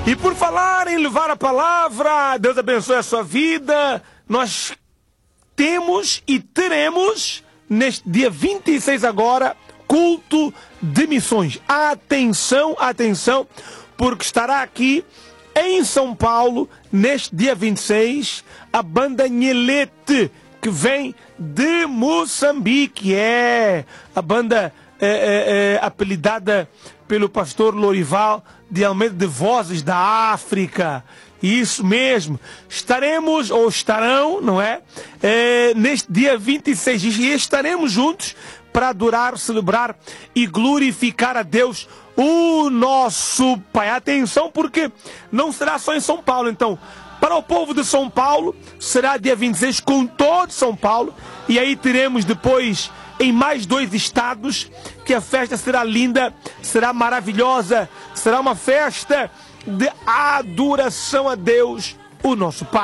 E por falar em levar a palavra, Deus abençoe a sua vida. Nós temos e teremos, neste dia 26 agora, culto de missões. Atenção, atenção, porque estará aqui em São Paulo, neste dia 26, a banda Nhelete, que vem de Moçambique. É a banda apelidada pelo pastor Lorival de Almeida de Vozes da África. Isso mesmo. Estaremos, ou estarão, não é? Neste dia 26, e estaremos juntos para adorar, celebrar e glorificar a Deus, o nosso Pai. Atenção, porque não será só em São Paulo. Então, para o povo de São Paulo, será dia 26 com todo São Paulo. E aí teremos depois em mais 2 estados, que a festa será linda, será maravilhosa, será uma festa de adoração a Deus, o nosso Pai.